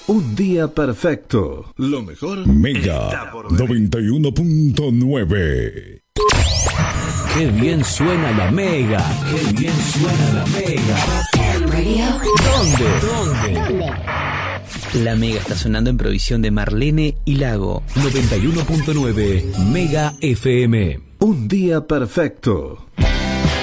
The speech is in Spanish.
Un día perfecto. Lo mejor Mega 91.9. Qué bien suena la Mega. Qué bien suena la Mega. ¿Dónde? La Mega está sonando en provisión de Marlene y Lago. 91.9 Mega FM. Un día perfecto.